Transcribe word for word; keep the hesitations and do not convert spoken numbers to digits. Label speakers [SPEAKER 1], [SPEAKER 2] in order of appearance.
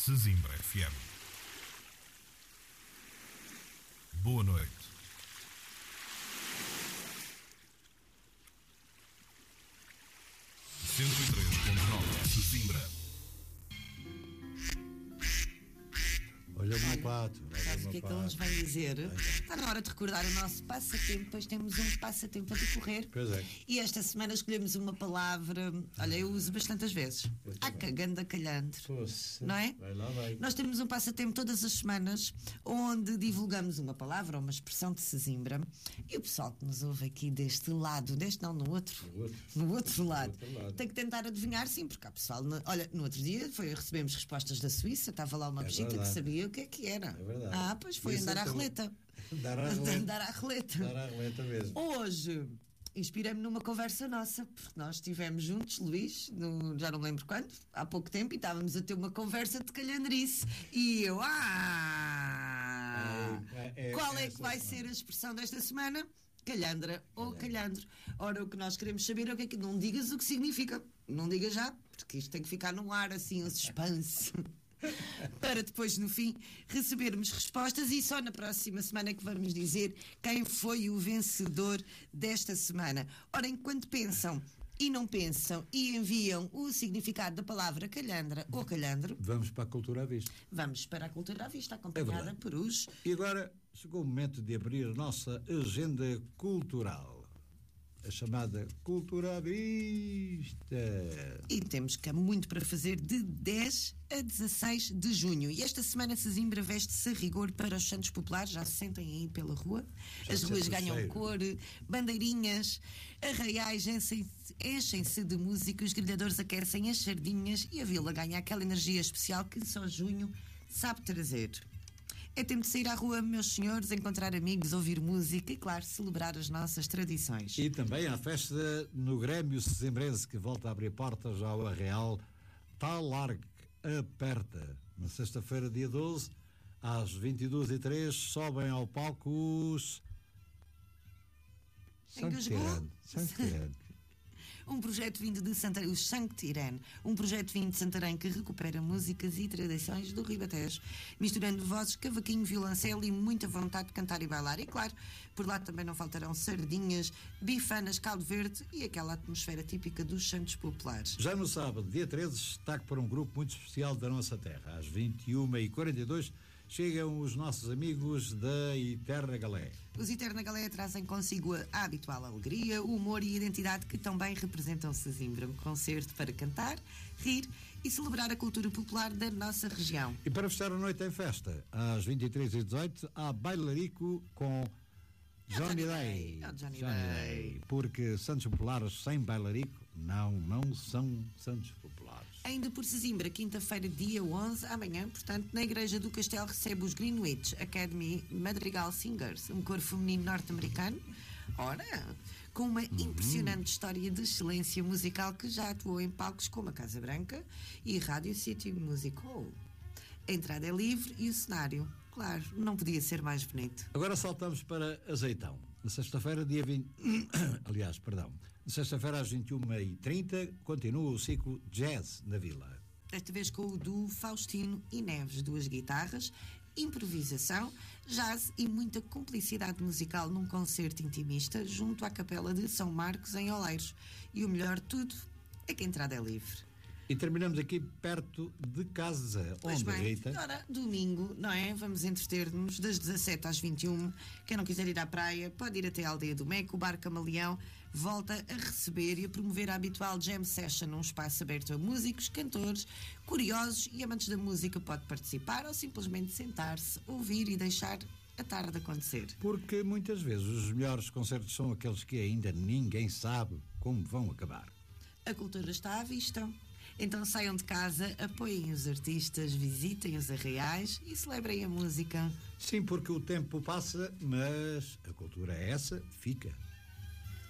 [SPEAKER 1] Sesimbra F M. Boa noite. cento e três ponto nove Sesimbra.
[SPEAKER 2] Olha o meu pato.
[SPEAKER 3] Sabe o que é que ele nos vai dizer? Está na hora de recordar o nosso passatempo, pois temos um passatempo a decorrer.
[SPEAKER 2] Pois é.
[SPEAKER 3] E esta semana escolhemos uma palavra, olha, eu uso bastantes vezes. A caganda calhandro.
[SPEAKER 2] Poxa,
[SPEAKER 3] não é?
[SPEAKER 2] vai lá, vai.
[SPEAKER 3] Nós temos um passatempo todas as semanas onde divulgamos uma palavra ou uma expressão de Sesimbra e o pessoal que nos ouve aqui deste lado, deste não, no outro,
[SPEAKER 2] No outro.
[SPEAKER 3] no outro lado,
[SPEAKER 2] No outro lado.
[SPEAKER 3] tem que tentar adivinhar, sim, porque há pessoal. No, olha, no outro dia foi, recebemos respostas da Suíça, estava lá uma
[SPEAKER 2] É
[SPEAKER 3] bichinha que
[SPEAKER 2] verdade.
[SPEAKER 3] sabia o que é que era.
[SPEAKER 2] É verdade.
[SPEAKER 3] Ah, pois foi
[SPEAKER 2] Isso
[SPEAKER 3] andar à
[SPEAKER 2] então-
[SPEAKER 3] roleta.
[SPEAKER 2] Dar à roleta.
[SPEAKER 3] Andar à roleta.
[SPEAKER 2] Dar à roleta mesmo.
[SPEAKER 3] Hoje inspirei-me numa conversa nossa, porque nós estivemos juntos, Luís, no, já não me lembro quando, há pouco tempo, e estávamos a ter uma conversa de calhandrice. E eu, ah!
[SPEAKER 2] É, é,
[SPEAKER 3] qual é
[SPEAKER 2] essa
[SPEAKER 3] que vai
[SPEAKER 2] semana.
[SPEAKER 3] ser a expressão desta semana? Calhandra ou calhandro. Ora, o que nós queremos saber é o que é que. Não digas o que significa. Não digas já, porque isto tem que ficar no ar assim, um suspense. Para depois, no fim, recebermos respostas e só na próxima semana é que vamos dizer quem foi o vencedor desta semana. Ora, enquanto pensam e não pensam e enviam o significado da palavra calhandra ou calhandro,
[SPEAKER 2] Vamos para a cultura à vista.
[SPEAKER 3] vamos para a cultura à vista,
[SPEAKER 2] É
[SPEAKER 3] acompanhada
[SPEAKER 2] verdade.
[SPEAKER 3] por os...
[SPEAKER 2] E agora chegou o momento de abrir a nossa agenda cultural. A chamada Cultura à Vista.
[SPEAKER 3] E temos cá muito para fazer de dez a dezasseis de junho. E esta semana Sesimbra veste-se a rigor para os santos populares. Já se sentem aí pela rua.
[SPEAKER 2] Já
[SPEAKER 3] As
[SPEAKER 2] se
[SPEAKER 3] ruas
[SPEAKER 2] sente o
[SPEAKER 3] ganham
[SPEAKER 2] cheiro.
[SPEAKER 3] cor, bandeirinhas, arraiais enchem-se enchem-se de música, os grelhadores aquecem as sardinhas e a vila ganha aquela energia especial que só junho sabe trazer. É tempo de sair à rua, meus senhores, encontrar amigos, ouvir música e, claro, celebrar as nossas tradições.
[SPEAKER 2] E também há festa no Grêmio Sesimbrense, que volta a abrir portas ao Arreal. Tal largue, aperta. Na sexta-feira, dia doze, às vinte e duas e três, sobem ao palco os...
[SPEAKER 3] Engasgou?
[SPEAKER 2] Santirano. Santirano.
[SPEAKER 3] Um projeto vindo de Santarém, o Sanctirene, um projeto vindo de Santarém que recupera músicas e tradições do Ribatejo, misturando vozes, cavaquinho, violoncelo e muita vontade de cantar e bailar. E claro, por lá também não faltarão sardinhas, bifanas, caldo verde e aquela atmosfera típica dos santos populares.
[SPEAKER 2] Já no sábado, dia treze, destaque para um grupo muito especial da nossa terra. Às vinte e uma e quarenta e dois chegam os nossos amigos da Eterna Galé.
[SPEAKER 3] Os Eterna Galé trazem consigo a habitual alegria, o humor e a identidade que também representam Sesimbra. Um concerto para cantar, rir e celebrar a cultura popular da nossa região.
[SPEAKER 2] E para fechar a noite em festa, às vinte e três e dezoito, há bailarico com Johnny
[SPEAKER 3] Johnny
[SPEAKER 2] Day.
[SPEAKER 3] Day. Oh, Johnny Day.
[SPEAKER 2] Porque santos populares sem bailarico não, não são santos populares.
[SPEAKER 3] Ainda por Sesimbra, quinta-feira, dia onze, amanhã, portanto, na Igreja do Castelo recebe os Greenwich Academy Madrigal Singers, um coro feminino norte-americano, ora, com uma impressionante história de excelência musical que já atuou em palcos como a Casa Branca e Radio City Music Hall. A entrada é livre e o cenário, claro, não podia ser mais bonito.
[SPEAKER 2] Agora saltamos para Azeitão. Na sexta-feira, dia vinte... Aliás, perdão. Na sexta-feira, às vinte e uma e trinta, continua o ciclo Jazz na Vila.
[SPEAKER 3] Desta vez com o duo Faustino e Neves, duas guitarras, improvisação, jazz e muita cumplicidade musical num concerto intimista junto à Capela de São Marcos, em Oleiros. E o melhor de tudo é que a entrada é livre.
[SPEAKER 2] E terminamos aqui perto de casa,
[SPEAKER 3] Pois
[SPEAKER 2] onde,
[SPEAKER 3] bem,
[SPEAKER 2] Rita?
[SPEAKER 3] ora, domingo, não é? Vamos entreter-nos das dezassete às vinte e uma. Quem não quiser ir à praia, pode ir até a Aldeia do Meco. O Bar Camaleão volta a receber e a promover a habitual Jam Session, um espaço aberto a músicos, cantores, curiosos e amantes da música. Pode participar ou simplesmente sentar-se, ouvir e deixar a tarde acontecer.
[SPEAKER 2] Porque muitas vezes os melhores concertos são aqueles que ainda ninguém sabe como vão acabar.
[SPEAKER 3] A cultura está à vista. Então saiam de casa, apoiem os artistas, visitem os arraiais e celebrem a música.
[SPEAKER 2] Sim, porque o tempo passa, mas a cultura é essa, fica.